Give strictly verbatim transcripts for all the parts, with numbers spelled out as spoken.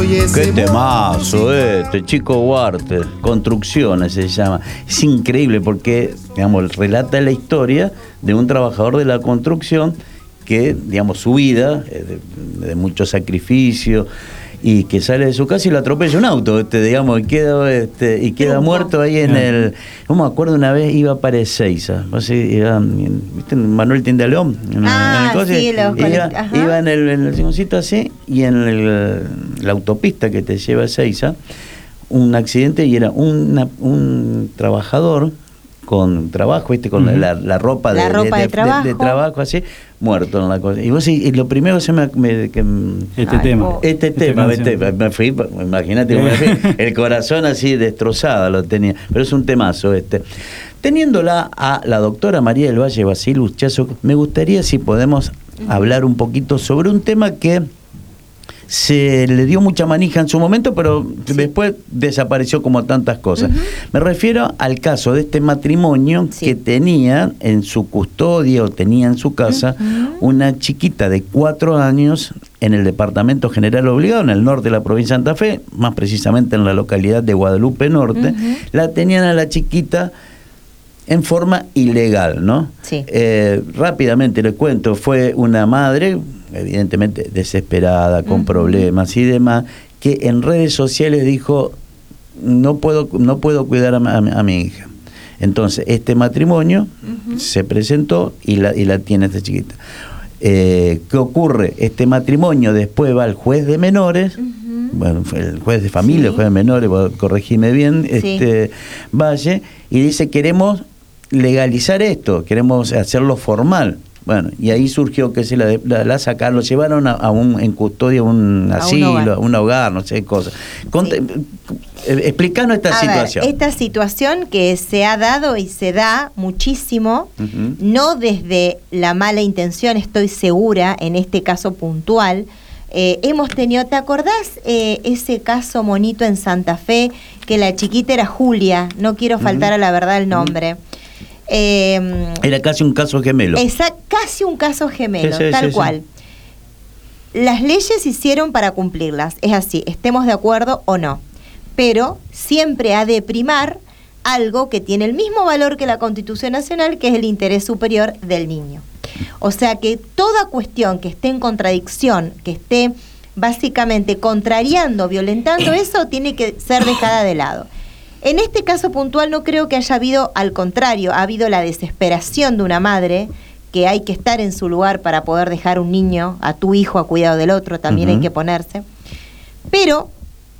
y ese Qué temazo este, Chico Huarte, Construcciones se llama. Es increíble porque, digamos, relata la historia de un trabajador de la construcción que, digamos, su vida, de, de mucho sacrificio, y que sale de su casa y lo atropella un auto, este, digamos, y queda, este, y queda muerto ahí en el... No me acuerdo, una vez iba para Ezeiza, iba, ¿viste? Manuel Tindaleón. Ah, en el sí, los iba, iba en el, en el silloncito así, y en el, la autopista que te lleva a Ezeiza, un accidente, y era una, un trabajador con trabajo, ¿viste? Con uh-huh. la, la ropa, de, la ropa de, de, de, trabajo. De, de trabajo, así, muerto en la cosa. Y vos, y lo primero que se me... me que, este Ay, tema. Este, este tema, este, me fui, imagínate, me fui, el corazón así destrozado lo tenía. Pero es un temazo este. Teniéndola a la doctora María del Valle Basilus Chazo, me gustaría si podemos uh-huh. hablar un poquito sobre un tema que se le dio mucha manija en su momento, pero sí. después desapareció como tantas cosas. Uh-huh. Me refiero al caso de este matrimonio sí. que tenía en su custodia o tenía en su casa uh-huh. una chiquita de cuatro años en el departamento General Obligado, en el norte de la provincia de Santa Fe, más precisamente en la localidad de Guadalupe Norte. Uh-huh. La tenían a la chiquita en forma ilegal, ¿no? Sí. Eh, rápidamente les cuento, fue una madre, evidentemente desesperada, con uh-huh. problemas y demás, que en redes sociales dijo, no puedo, no puedo cuidar a, a, a mi hija. Entonces, este matrimonio uh-huh. se presentó y la, y la tiene esta chiquita. Eh, ¿Qué ocurre? Este matrimonio después va al juez de menores, uh-huh. bueno, el juez de familia, sí. el juez de menores, corregime bien, sí. este Valle, y dice, queremos legalizar esto, queremos hacerlo formal. Bueno, y ahí surgió que se la, la, la sacaron, lo llevaron a, a un, en custodia a un asilo, a un hogar, a un hogar no sé, cosas. Conte, sí. Explícanos esta a situación. Ver, esta situación que se ha dado y se da muchísimo, uh-huh. no desde la mala intención, estoy segura, en este caso puntual. Eh, hemos tenido, ¿te acordás eh, ese caso monito en Santa Fe? Que la chiquita era Julia, no quiero faltar uh-huh. a la verdad el nombre. Uh-huh. Eh, Era casi un caso gemelo. Esa, casi un caso gemelo, sí, sí, tal sí, cual. Sí. Las leyes se hicieron para cumplirlas, es así, estemos de acuerdo o no. Pero siempre ha de primar algo que tiene el mismo valor que la Constitución Nacional, que es el interés superior del niño. O sea que toda cuestión que esté en contradicción, que esté básicamente contrariando, violentando eso, tiene que ser dejada de lado. En este caso puntual no creo que haya habido, al contrario, ha habido la desesperación de una madre, que hay que estar en su lugar para poder dejar un niño, a tu hijo, a cuidado del otro, también uh-huh. hay que ponerse. Pero,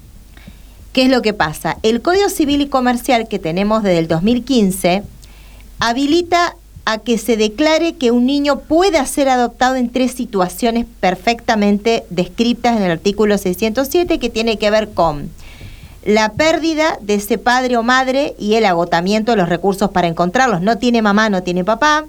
¿qué es lo que pasa? El Código Civil y Comercial que tenemos desde el dos mil quince habilita a que se declare que un niño pueda ser adoptado en tres situaciones perfectamente descritas en el artículo seiscientos siete, que tiene que ver con la pérdida de ese padre o madre y el agotamiento de los recursos para encontrarlos. No tiene mamá, no tiene papá.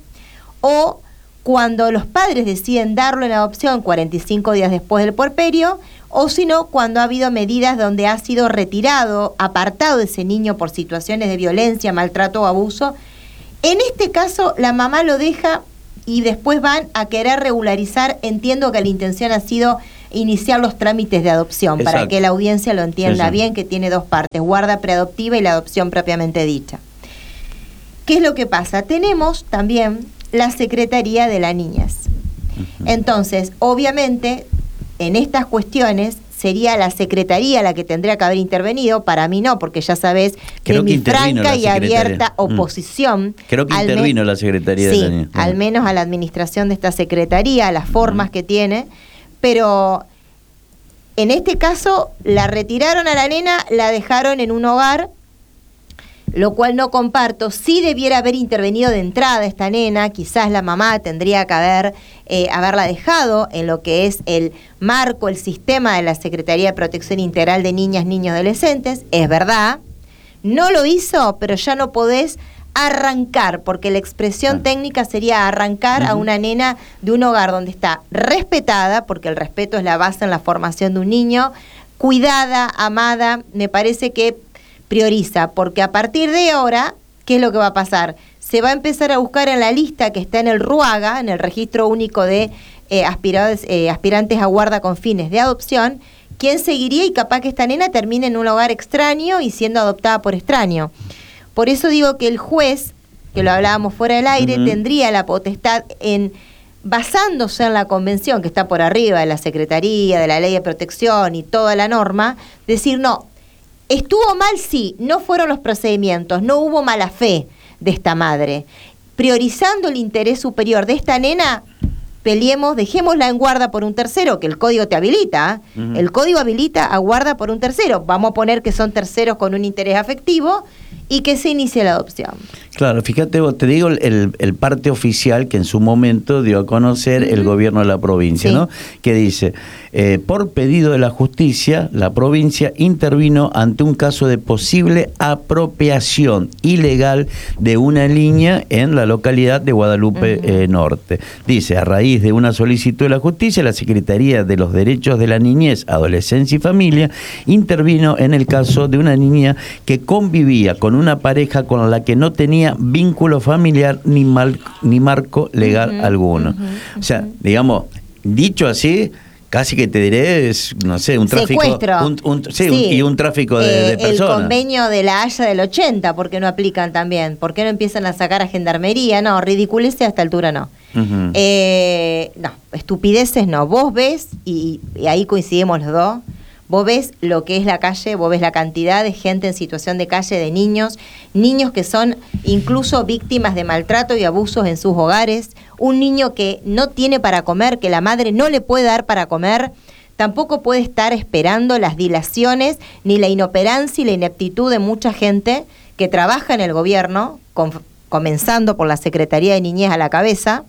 O cuando los padres deciden darlo en adopción cuarenta y cinco días después del puerperio, o si no, cuando ha habido medidas donde ha sido retirado, apartado ese niño por situaciones de violencia, maltrato o abuso. En este caso, la mamá lo deja y después van a querer regularizar. Entiendo que la intención ha sido iniciar los trámites de adopción. Exacto. Para que la audiencia lo entienda sí, sí. bien, que tiene dos partes, guarda preadoptiva y la adopción propiamente dicha. ¿Qué es lo que pasa? Tenemos también la Secretaría de la Niñez. Uh-huh. Entonces, obviamente, en estas cuestiones sería la Secretaría la que tendría que haber intervenido. Para mí no, porque ya sabés que Creo mi que franca y abierta oposición. Creo que intervino la Secretaría sí, de la Niñez. al menos a la administración de esta Secretaría, a las formas uh-huh. que tiene. Pero en este caso la retiraron a la nena, la dejaron en un hogar, lo cual no comparto. Sí debiera haber intervenido de entrada esta nena, quizás la mamá tendría que haber eh, haberla dejado en lo que es el marco, el sistema de la Secretaría de Protección Integral de Niñas, Niños y Adolescentes. Es verdad, no lo hizo, pero ya no podés arrancar, porque la expresión ah. técnica sería arrancar uh-huh. a una nena de un hogar donde está respetada, porque el respeto es la base en la formación de un niño, cuidada, amada. Me parece que prioriza, porque a partir de ahora, ¿qué es lo que va a pasar? Se va a empezar a buscar en la lista que está en el RUAGA, en el Registro Único de eh, aspirados, eh, Aspirantes a Guarda con Fines de Adopción, ¿quién seguiría? Y capaz que esta nena termine en un hogar extraño y siendo adoptada por extraño. Por eso digo que el juez, que lo hablábamos fuera del aire, uh-huh. tendría la potestad en, basándose en la convención que está por arriba de la Secretaría, de la Ley de Protección y toda la norma, decir, no, estuvo mal, sí, no fueron los procedimientos, no hubo mala fe de esta madre. Priorizando el interés superior de esta nena, peleemos, dejémosla en guarda por un tercero, que el código te habilita. ¿eh? Uh-huh. El código habilita a guarda por un tercero. Vamos a poner que son terceros con un interés afectivo y que se inicie la adopción. Claro, fíjate vos, te digo el, el parte oficial que en su momento dio a conocer uh-huh. el gobierno de la provincia, sí. ¿no? Que dice, eh, por pedido de la justicia, la provincia intervino ante un caso de posible apropiación ilegal de una línea en la localidad de Guadalupe uh-huh. eh, Norte. Dice, a raíz de una solicitud de la justicia, la Secretaría de los Derechos de la Niñez, Adolescencia y Familia intervino en el caso de una niña que convivía con una pareja con la que no tenía vínculo familiar ni mal, ni marco legal uh-huh, alguno. Uh-huh, o sea, digamos, dicho así, casi que te diré, es, no sé, un tráfico. Secuestro. Un, un, sí, sí. Un, y un tráfico de, eh, de personas. El convenio de la Haya del ochenta, ¿por qué no aplican también? ¿Por qué no empiezan a sacar a gendarmería? No, ridiculeces a esta altura no. Uh-huh. Eh, no, estupideces no. Vos ves, y, y ahí coincidimos los dos, vos ves lo que es la calle, vos ves la cantidad de gente en situación de calle, de niños, niños que son incluso víctimas de maltrato y abusos en sus hogares, un niño que no tiene para comer, que la madre no le puede dar para comer, tampoco puede estar esperando las dilaciones, ni la inoperancia y la ineptitud de mucha gente que trabaja en el gobierno, con, comenzando por la Secretaría de Niñez a la cabeza.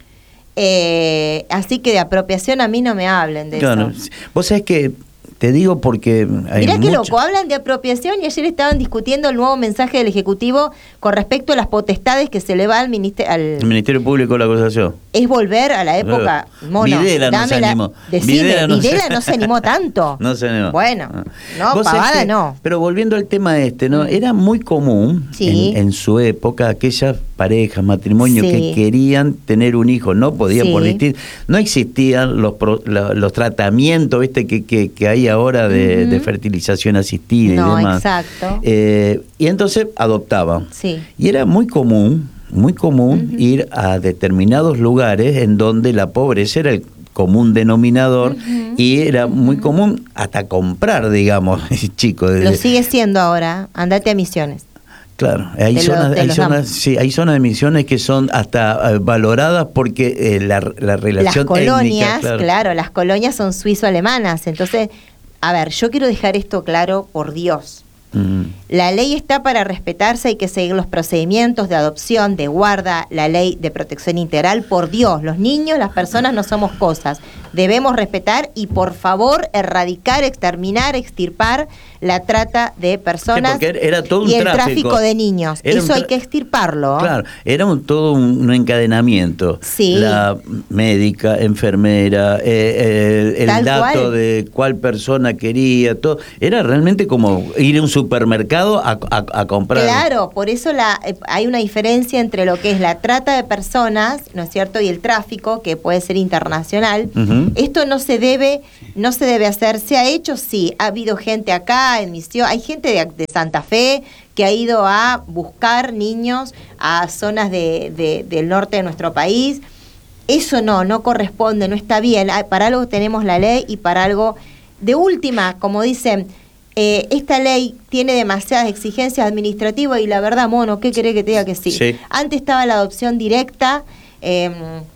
Eh, así que de apropiación a mí no me hablen de claro, eso. Vos sabés que te digo porque hay Mirá qué mucho... loco, hablan de apropiación y ayer estaban discutiendo el nuevo mensaje del Ejecutivo con respecto a las potestades que se le va al, minister al... El Ministerio Público de la Acusación. Es volver a la época... Mono, Videla no se animó. Decime, Videla, no, Videla se... no se animó tanto. No se animó. Bueno, no, pavada que, no. Pero volviendo al tema este, ¿no? Mm. Era muy común sí. en, en su época aquellas parejas, matrimonios sí. que querían tener un hijo, no podían sí. por distinto, no existían los pro, la, los tratamientos, viste que, que, que hay ahora de, uh-huh. de fertilización asistida no, y demás. Exacto. Eh, y entonces adoptaban. Sí. Y era muy común, muy común uh-huh. ir a determinados lugares en donde la pobreza era el común denominador uh-huh. y era uh-huh. muy común hasta comprar, digamos, chicos. Lo sigue siendo ahora, andate a Misiones. Claro, hay zonas, lo, hay, zonas, sí, hay zonas de Misiones que son hasta uh, valoradas porque eh, la, la relación las colonias, étnica, claro. claro, las colonias son suizo-alemanas. Entonces, a ver, yo quiero dejar esto claro, por Dios. Mm. La ley está para respetarse, hay que seguir los procedimientos de adopción, de guarda, la ley de protección integral, por Dios. Los niños, las personas no somos cosas. Debemos respetar y, por favor, erradicar, exterminar, extirpar la trata de personas sí, era todo un y el tráfico. tráfico de niños. Era Eso hay que extirparlo. Claro, era un, todo un, un encadenamiento. Sí. La médica, enfermera, eh, el, el dato cual. de cuál persona quería, todo. Era realmente como ir a un supermercado a, a, a comprar. Claro, por eso la, eh, hay una diferencia entre lo que es la trata de personas, ¿no es cierto?, y el tráfico, que puede ser internacional. Uh-huh. Esto no se debe, no se debe hacer. Se ha hecho, sí, ha habido gente acá en Misión, hay gente de, de Santa Fe que ha ido a buscar niños a zonas de, de, del norte de nuestro país. Eso no, no corresponde, no está bien. Para algo tenemos la ley y para algo, de última, como dicen, eh, esta ley tiene demasiadas exigencias administrativas y la verdad, mono, ¿qué querés que te diga que sí? sí. Antes estaba la adopción directa, eh,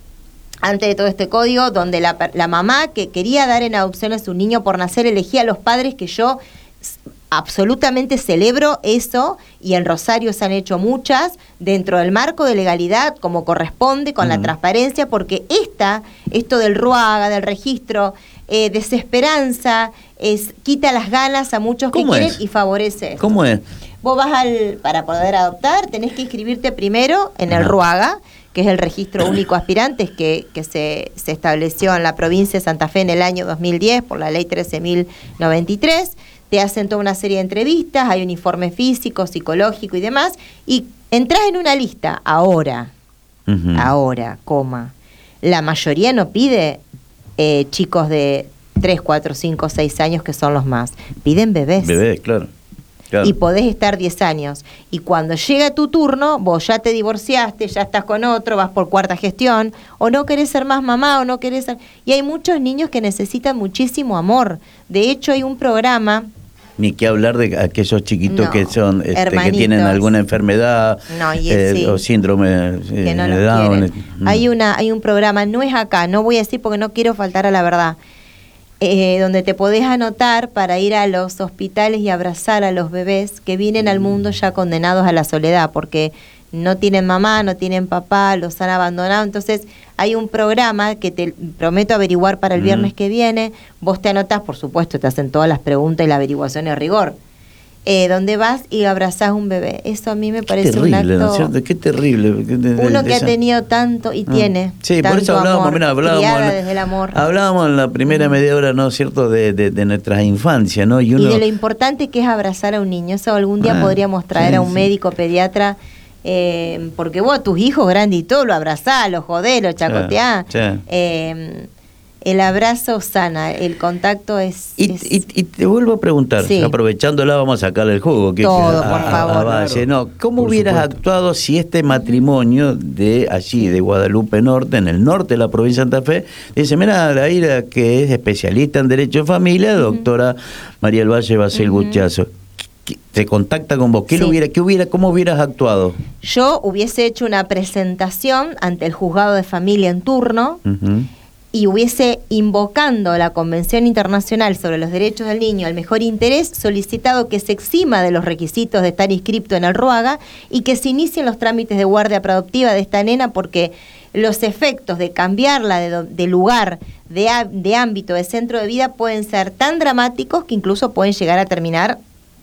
antes de todo este código, donde la, la mamá que quería dar en adopción a su niño por nacer elegía a los padres, que yo absolutamente celebro eso, y en Rosario se han hecho muchas, dentro del marco de legalidad, como corresponde, con uh-huh. la transparencia, porque esta, esto del RUAGA, del registro, eh, desesperanza, es, quita las ganas a muchos que quieren es? y favorece esto. ¿Cómo es? Vos vas al, para poder adoptar, tenés que inscribirte primero en el uh-huh. RUAGA, que es el Registro Único Aspirantes, que, que se, se estableció en la provincia de Santa Fe en el año dos mil diez por la ley trece mil noventa y tres. Te hacen toda una serie de entrevistas, hay un informe físico, psicológico y demás, y entras en una lista. Ahora, uh-huh. ahora, coma, la mayoría no pide eh, chicos de tres, cuatro, cinco, seis años, que son los más. Piden bebés. Bebés, claro. Claro. Y podés estar diez años. Y cuando llega tu turno, vos ya te divorciaste, ya estás con otro, vas por cuarta gestión, o no querés ser más mamá, o no querés ser... Y hay muchos niños que necesitan muchísimo amor. De hecho, hay un programa... Ni que hablar de aquellos chiquitos No, que son este, que tienen alguna enfermedad no, y eh, sí, o síndrome eh, que no de los Down. quieren. Mm. Hay, una, hay un programa, no es acá, no voy a decir porque no quiero faltar a la verdad, Eh, donde te podés anotar para ir a los hospitales y abrazar a los bebés que vienen al mundo ya condenados a la soledad, porque no tienen mamá, no tienen papá, los han abandonado. Entonces hay un programa que te prometo averiguar para el viernes que viene. Vos te anotás, por supuesto, te hacen todas las preguntas y la averiguación es rigor. Eh, donde vas y abrazás un bebé. Eso a mí me parece terrible, un acto... ¿no es cierto? Qué terrible. De, de, uno de que esa... ha tenido tanto y ah. tiene sí, tanto por eso hablábamos, amor, mirá, hablábamos, criada en, desde el amor. Hablábamos en la primera Mm. media hora, ¿no es cierto?, de, de, de nuestras infancias, ¿no? Y, uno... y de lo importante que es abrazar a un niño. Eso algún día ah, podríamos traer sí, a un sí. médico pediatra, eh, porque vos a tus hijos grandes y todo lo abrazás, lo jodés, lo chacoteás. Sí, sí. Eh, el abrazo sana, el contacto es... Y, es y, y te vuelvo a preguntar, sí. aprovechándola vamos a sacarle el jugo. Que, Todo, que, por a, favor. a base, Claro, no, ¿cómo por hubieras supuesto. actuado si este matrimonio de allí, de Guadalupe Norte, en el norte de la provincia de Santa Fe, dice, mira, la Ira, que es especialista en Derecho de Familia, Ujú. doctora María del Valle Basel Ujú. Buchazo, te contacta con vos, ¿qué, Sí. le hubiera, qué hubiera, ¿cómo hubieras actuado? Yo hubiese hecho una presentación ante el juzgado de familia en turno, Ujú. y hubiese, invocando la Convención Internacional sobre los Derechos del Niño al Mejor Interés, solicitado que se exima de los requisitos de estar inscripto en el RUAGA y que se inicien los trámites de guardia preadoptiva de esta nena, porque los efectos de cambiarla de, do- de lugar, de, á- de ámbito, de centro de vida, pueden ser tan dramáticos que incluso pueden llegar a terminar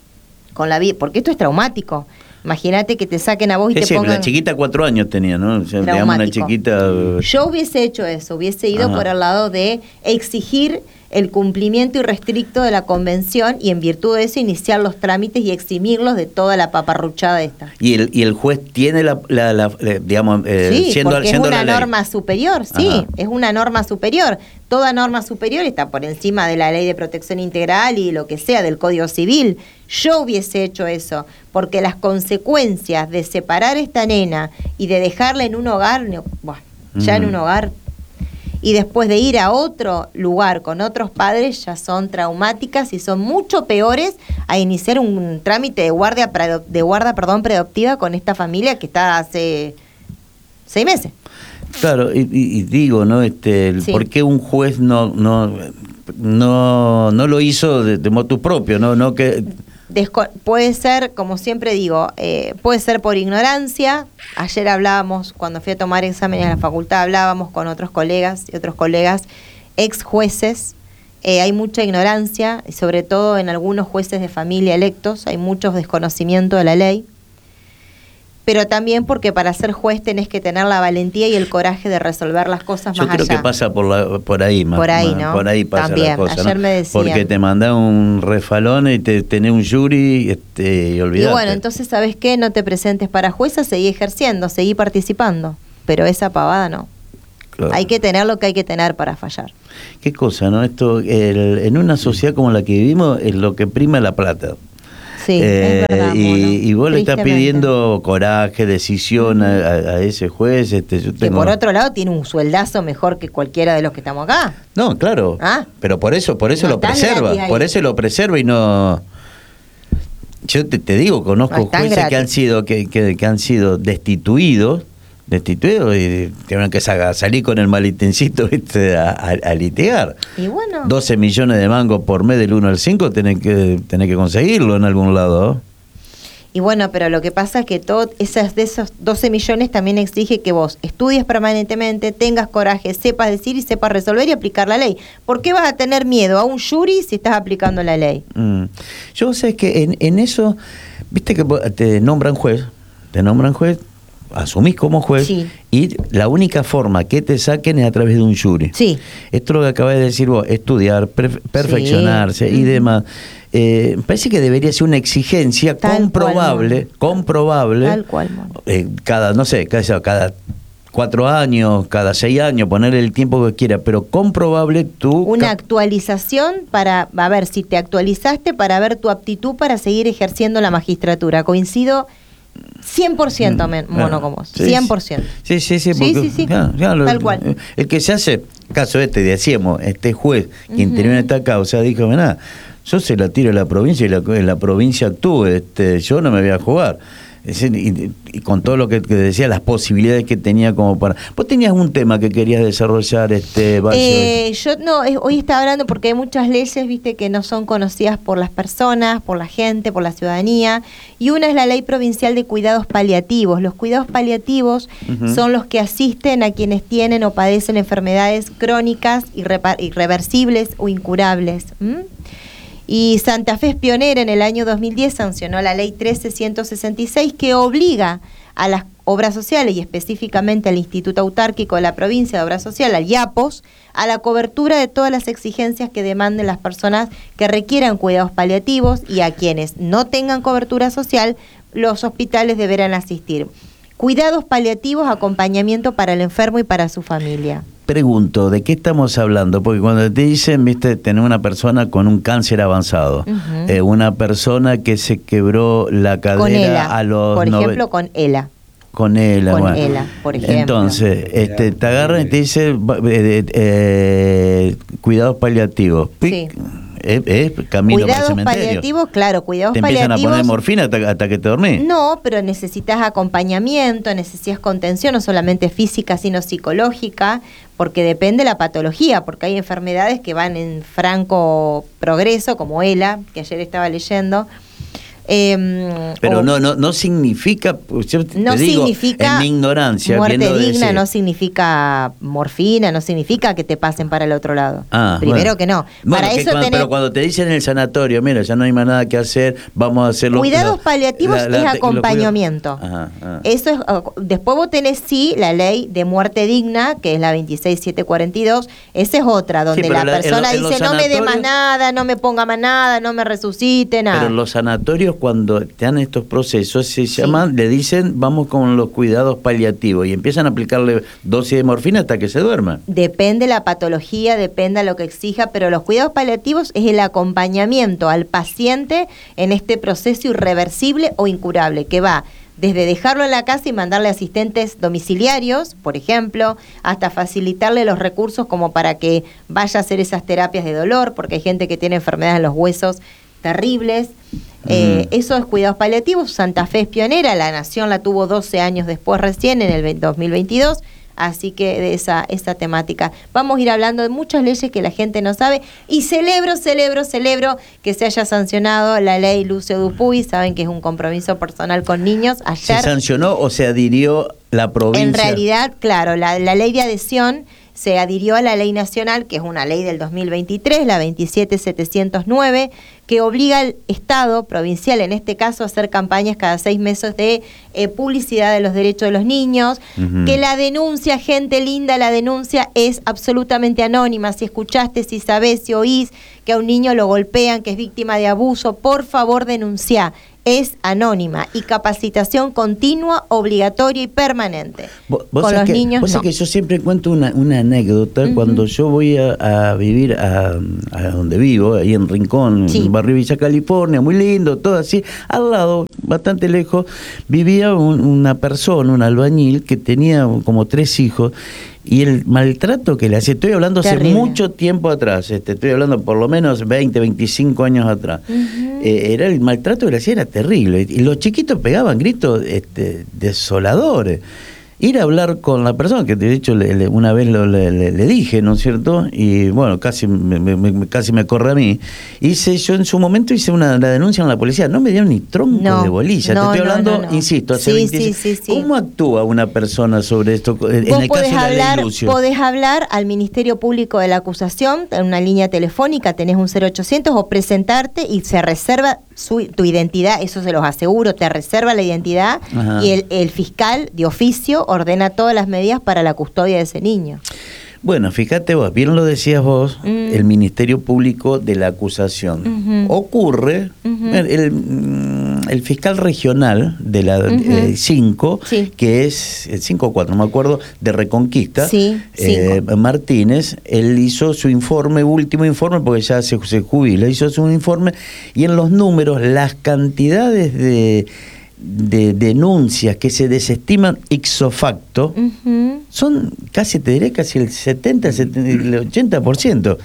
con la vida, porque esto es traumático. Imagínate que te saquen a vos y Es te decir, pongan... la chiquita cuatro años tenía, ¿no? O sea, digamos, una Traumático. chiquita... Yo hubiese hecho eso, hubiese ido Ajá. por el lado de exigir el cumplimiento irrestricto de la convención y en virtud de eso iniciar los trámites y eximirlos de toda la paparruchada esta. Y el, y el juez tiene la, la, la- la- digamos, eh, Sí, siendo, porque es siendo una la ley. norma superior, sí, Ajá. es una norma superior. Toda norma superior está por encima de la ley de protección integral y lo que sea del Código Civil. Yo hubiese hecho eso, porque las consecuencias de separar a esta nena y de dejarla en un hogar, no, bueno, ya en Mm. un hogar, y después de ir a otro lugar con otros padres, ya son traumáticas y son mucho peores a iniciar un trámite de guardia, pre- de guarda perdón, preadoptiva con esta familia que está hace seis meses. Claro, y, y- y digo, ¿no? Este, el Sí. ¿por qué un juez no no no, no lo hizo de, de motu propio, no no que Desco- puede ser, como siempre digo, eh, puede ser por ignorancia. Ayer hablábamos, cuando fui a tomar exámenes a la facultad, hablábamos con otros colegas y otros colegas, ex jueces. Eh, hay mucha ignorancia, y sobre todo en algunos jueces de familia electos, hay mucho desconocimiento de la ley. Pero también porque para ser juez tenés que tener la valentía y el coraje de resolver las cosas yo más creo allá. que pasa por la, por ahí más, Por ahí, más- ¿no? por ahí pasa También, la cosa, ayer ¿no? me decían. Porque te mandan un refalón y te tenés un jury este, y Y olvidate. bueno, entonces, ¿sabes qué? No te presentes para jueza, seguí ejerciendo, seguí participando. Pero esa pavada no. Claro. Hay que tener lo que hay que tener para fallar. Qué cosa, ¿no? Esto el- en una sociedad como la que vivimos es lo que prima la plata. Sí, Eh, es verdad. y, Mono. y vos le estás Tristemente. pidiendo coraje, decisión a, a- a ese juez. Este, yo Que tengo... por otro lado tiene un sueldazo mejor que cualquiera de los que estamos acá. No, claro. Ah. Pero por eso, por eso No lo tan preserva. gratis ahí. Por eso lo preserva y no. Yo te, te digo, conozco No es tan jueces que gratis. han sido que, que, que han sido destituidos, destituidos y tienen que sa- salir con el malitencito ¿viste? A, a, a litigar. Y bueno, doce millones de mangos por mes del uno al cinco tenés que tenés que conseguirlo en algún lado. ¿no? y bueno, pero lo que pasa es que todo esas de esos doce millones también exige que vos estudies permanentemente, tengas coraje, sepas decir y sepas resolver y aplicar la ley. ¿Por qué vas a tener miedo a un jury si estás aplicando la ley? Mm. Yo sé que en, en eso, viste que vos te nombran juez, te nombran juez, asumís como juez Sí. y la única forma que te saquen es a través de un jury. Sí. Esto es lo que acabas de decir vos, estudiar, perfe- perfeccionarse y Ujú. demás. Eh, me parece que debería ser una exigencia Tal comprobable, cual, comprobable, Tal cual, mono. eh, cada, no sé, cada, cada cuatro años, cada seis años, ponerle el tiempo que quiera, pero comprobable tu... Una actualización para, a ver, si te actualizaste para ver tu aptitud para seguir ejerciendo la magistratura. Coincido cien por ciento, men, mono con vos, cien por ciento. Sí, sí, sí. Sí, sí, sí, claro, claro, tal cual. El, el que se hace, caso este, decíamos, este juez que intervino en esta causa, dijo, mirá, yo se la tiro a la provincia y la, la provincia actúe, este, yo no me voy a jugar. Es decir, y, y con todo lo que, que decía, las posibilidades que tenía como para... ¿Vos tenías un tema que querías desarrollar, este eh, yo no, es, hoy estaba hablando porque hay muchas leyes, viste, que no son conocidas por las personas, por la gente, por la ciudadanía, y una es la Ley Provincial de Cuidados Paliativos. Los cuidados paliativos uh-huh. son los que asisten a quienes tienen o padecen enfermedades crónicas, irrepa- irreversibles o incurables. ¿Mm? Y Santa Fe es pionera. En el año dos mil diez sancionó la ley trece ciento sesenta y seis que obliga a las obras sociales y específicamente al Instituto Autárquico de la Provincia de Obra Social, al IAPOS, a la cobertura de todas las exigencias que demanden las personas que requieran cuidados paliativos, y a quienes no tengan cobertura social, los hospitales deberán asistir. Cuidados paliativos, acompañamiento para el enfermo y para su familia. Pregunto, ¿de qué estamos hablando? Porque cuando te dicen, viste, tener una persona con un cáncer avanzado, uh-huh. eh, una persona que se quebró la cadera con ELA, a los... por nove... ejemplo, con ELA. Con ELA, con bueno. ELA, por ejemplo. Entonces, este, te agarran y te dicen, eh, eh, cuidados paliativos. Sí. Es, es camino cuidados para el cementerio. Paliativos, claro, cuidados te paliativos. ¿Te empiezan a poner morfina hasta, hasta que te dormís? No, pero necesitas acompañamiento, necesitas contención, no solamente física, sino psicológica, porque depende de la patología, porque hay enfermedades que van en franco progreso, como ELA, que ayer estaba leyendo. Eh, pero o, no no no significa, yo te no digo, significa en mi ignorancia, muerte digna, decir. no significa morfina, no significa que te pasen para el otro lado. Ah, primero bueno. que no. Bueno, para que eso cuando, tenés... pero cuando te dicen en el sanatorio, mira, ya no hay más nada que hacer, vamos a hacerlo. Cuidados lo, paliativos la, la, es acompañamiento. Ajá, ajá. Eso es. Después vos tenés sí la ley de muerte digna, que es la veintiséis mil setecientos cuarenta y dos. Esa es otra, donde sí, la, la persona en, en dice no me dé más nada, no me ponga más nada, no me resucite, nada. Pero en los sanatorios, cuando te dan estos procesos, se sí. llaman, le dicen, vamos con los cuidados paliativos, y empiezan a aplicarle dosis de morfina hasta que se duerma. Depende la patología, depende a lo que exija, pero los cuidados paliativos es el acompañamiento al paciente en este proceso irreversible o incurable, que va desde dejarlo en la casa y mandarle asistentes domiciliarios, por ejemplo, hasta facilitarle los recursos como para que vaya a hacer esas terapias de dolor, porque hay gente que tiene enfermedades en los huesos terribles. Eh, eso es cuidados paliativos. Santa Fe es pionera, la Nación la tuvo doce años después recién, en el dos mil veintidós, así que de esa, esa temática vamos a ir hablando de muchas leyes que la gente no sabe, y celebro, celebro, celebro que se haya sancionado la ley Lucio Dupuy. Saben que es un compromiso personal con niños. Ayer ¿se sancionó o se adhirió la provincia? En realidad, claro, la, la ley de adhesión se adhirió a la ley nacional, que es una ley del dos mil veintitrés, la veintisiete mil setecientos nueve, que obliga al Estado provincial, en este caso, a hacer campañas cada seis meses de eh, publicidad de los derechos de los niños, uh-huh. que la denuncia, gente linda, la denuncia es absolutamente anónima. Si escuchaste, si sabés, si oís que a un niño lo golpean, que es víctima de abuso, por favor denunciá. Es anónima, y capacitación continua, obligatoria y permanente. ¿Vos, vos Con los que, niños vos no. que yo siempre cuento una, una anécdota. Uh-huh. Cuando yo voy a, a vivir a, a donde vivo, ahí en Rincón, sí. en el barrio Villa California, muy lindo, todo así, al lado, bastante lejos, vivía un, una persona, un albañil, que tenía como tres hijos, y el maltrato que le hacía, estoy hablando Terrible. hace mucho tiempo atrás, este, estoy hablando por lo menos veinte, veinticinco años atrás, uh-huh. eh, era el maltrato que le hacía era terrible, y los chiquitos pegaban gritos este, desoladores. Ir a hablar con la persona, que de hecho le, le, una vez lo, le, le, le dije, ¿no es cierto? Y bueno, casi me, me, casi me corre a mí. Hice, yo en su momento hice una la denuncia en la policía, no me dieron ni tronco no, de bolilla. No, Te estoy hablando, no, no, no. insisto, hace sí, veintiséis. Sí, sí, sí. ¿Cómo actúa una persona sobre esto? En Vos el podés caso de la hablar, ley Lucio. Podés hablar al Ministerio Público de la Acusación, en una línea telefónica, tenés un cero ochocientos, o presentarte y se reserva su, tu identidad, eso se los aseguro, te reserva la identidad. Ajá. Y el, el fiscal de oficio ordena todas las medidas para la custodia de ese niño. Bueno, fíjate vos, bien lo decías vos, mm. el Ministerio Público de la Acusación. Uh-huh. Ocurre, uh-huh. el, el, el fiscal regional de la uh-huh. cinco, sí. que es el cinco o cuatro, no me acuerdo, de Reconquista, sí, eh, Martínez, él hizo su informe, último informe, porque ya se, se jubila, hizo su informe, y en los números, las cantidades de... de denuncias que se desestiman ipso facto uh-huh. son casi, te diré, casi el setenta, el ochenta por ciento.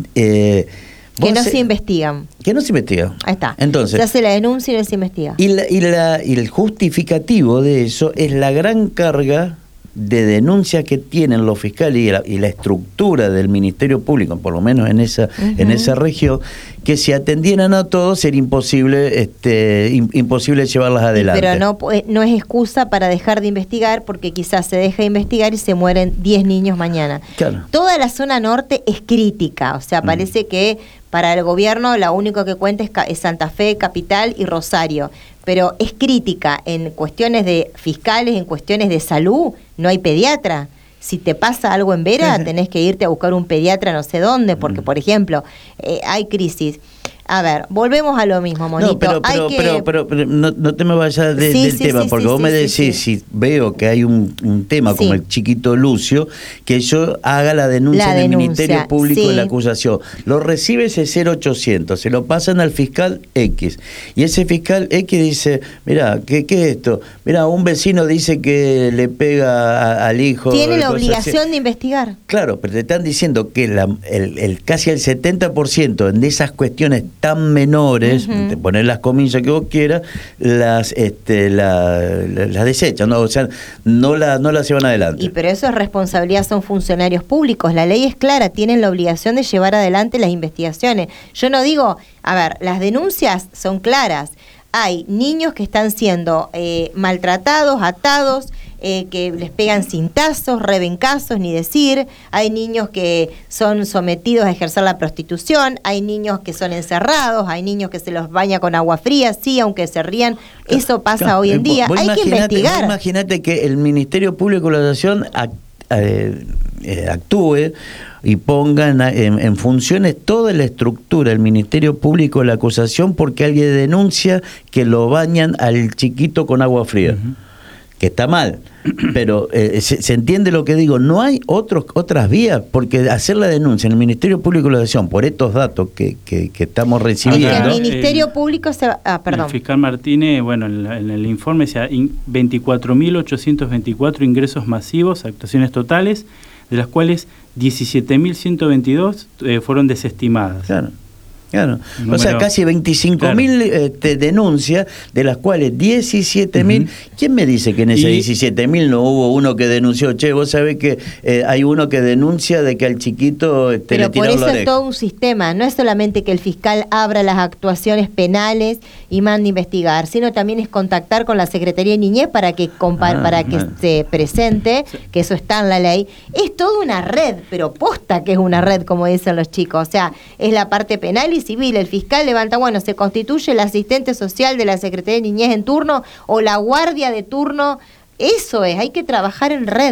Eh, que no se, se investigan. Que no se investigan. Ahí está. Entonces, se hace la denuncia y no se investiga. Y, la, y, la, y el justificativo de eso es la gran carga de denuncias que tienen los fiscales y la, y la estructura del Ministerio Público, por lo menos en esa, uh-huh. en esa región, que si atendieran a todos sería imposible, este, in, imposible llevarlas adelante. Pero no, no es excusa para dejar de investigar, porque quizás se deja de investigar y se mueren diez niños mañana. Claro. Toda la zona norte es crítica, o sea, parece uh-huh. que para el gobierno la único que cuenta es, es Santa Fe, Capital y Rosario, pero es crítica en cuestiones de fiscales, en cuestiones de salud, no hay pediatra. Si te pasa algo en Vera, uh-huh. tenés que irte a buscar un pediatra no sé dónde, porque, uh-huh. por ejemplo, eh, hay crisis. A ver, volvemos a lo mismo, Monito. No, pero, pero, hay que... pero, pero, pero no, no te me vayas de, sí, del sí, tema, sí, porque sí, vos sí, me sí, decís, sí. si veo que hay un, un tema como sí. el chiquito Lucio, que yo haga la denuncia la en el denuncia, Ministerio Público sí. de la acusación. Lo recibe ese cero ochocientos, se lo pasan al fiscal X. Y ese fiscal X dice, mira, ¿qué, ¿qué es esto? Mira, un vecino dice que le pega a, al hijo. Tiene la obligación así de investigar. Claro, pero te están diciendo que la, el, el casi el setenta por ciento de esas cuestiones tan menores, uh-huh. de poner las comillas que vos quieras, las este la, la, las desechan, ¿no? O sea, no la no las llevan adelante. Y pero eso es responsabilidad, son funcionarios públicos, la ley es clara, tienen la obligación de llevar adelante las investigaciones. Yo no digo, a ver, las denuncias son claras, hay niños que están siendo eh, maltratados, atados, Eh, que les pegan cintazos, rebencazos, ni decir, hay niños que son sometidos a ejercer la prostitución, hay niños que son encerrados, hay niños que se los baña con agua fría, sí, aunque se rían, eso pasa claro, hoy en día, hay que investigar. Imagínate que el Ministerio Público de la Nación act, eh, eh, actúe y ponga en, en, en funciones toda la estructura del Ministerio Público de la acusación porque alguien denuncia que lo bañan al chiquito con agua fría. Uh-huh. Que está mal, pero eh, se, se entiende lo que digo, no hay otros otras vías, porque hacer la denuncia en el Ministerio Público de la Nación por estos datos que, que, que estamos recibiendo... Es que el Ministerio el, Público se va... Ah, perdón. El fiscal Martínez, bueno, en, la, en el informe decía veinticuatro mil ochocientos veinticuatro ingresos masivos, actuaciones totales, de las cuales diecisiete mil ciento veintidós eh, fueron desestimadas. Claro. Claro, número, o sea, casi veinticinco mil claro. este, denuncias, de las cuales diecisiete mil. Uh-huh. ¿Quién me dice que en ese diecisiete mil no hubo uno que denunció? Che, vos sabés que eh, hay uno que denuncia de que al chiquito este, Pero le tiraron la oreja. Pero por eso es todo un sistema, no es solamente que el fiscal abra las actuaciones penales y mande investigar, sino también es contactar con la Secretaría de Niñez para que compa- ah, para que ah. se presente, sí. que eso está en la ley. Es toda una red, pero posta que es una red, como dicen los chicos. O sea, es la parte penal y civil, el fiscal levanta, bueno, se constituye el asistente social de la Secretaría de Niñez en turno o la guardia de turno, eso es, hay que trabajar en red.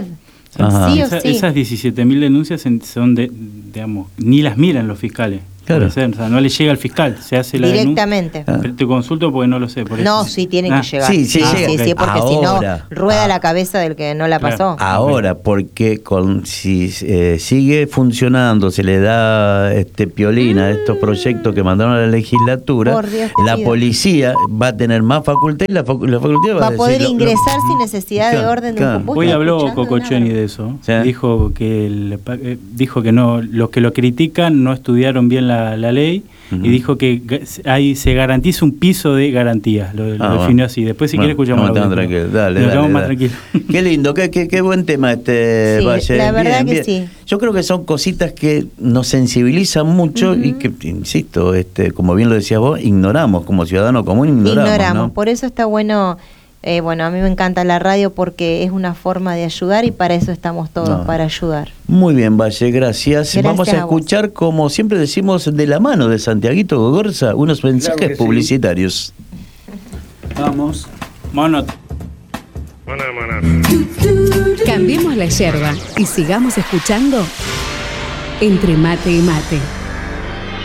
Sí o Esa, sí. Esas diecisiete mil denuncias son de, digamos, ni las miran los fiscales. Claro. Ser, o sea, no le llega al fiscal, se hace la directamente. Denuncia. Ah. Te consulto porque no lo sé. Por no, eso. sí tiene ah. que llegar. Sí, sí, ah, llega. sí, Okay. sí, porque si no rueda ah. la cabeza del que no la claro. pasó. Ahora, porque con si eh, sigue funcionando, se le da este piolina a mm. estos proyectos que mandaron a la legislatura, Dios, la Dios. Policía va a tener más facultad y la, facu- la facultad va, va a a poder decir, ingresar lo, sin necesidad claro, de orden de claro. un computador. Hoy habló Cococheni de eso. ¿Sí? Dijo que el, eh, dijo que no, los que lo critican no estudiaron bien la, la ley. Uh-huh. Y dijo que ahí se garantiza un piso de garantías, lo, lo ah, definió así. Después si bueno, quieres escuchamos no, tranquilo. Dale, Nos dale, quedamos más dale. tranquilos. Qué lindo, qué, qué, qué buen tema este, sí, Valle. La verdad bien, que bien. sí. Yo creo que son cositas que nos sensibilizan mucho uh-huh. y que, insisto, este, como bien lo decías vos, ignoramos, como ciudadano común ignoramos. Ignoramos, ¿no? por eso está bueno... Eh, bueno, a mí me encanta la radio porque es una forma de ayudar y para eso estamos todos, no. para ayudar. Muy bien, Valle, gracias. gracias Vamos a, a escuchar, como siempre decimos, de la mano de Santiaguito Gogorza, unos mensajes claro publicitarios. Sí. Vamos. Mono. Cambiemos la yerba y sigamos escuchando Entre Mate y Mate.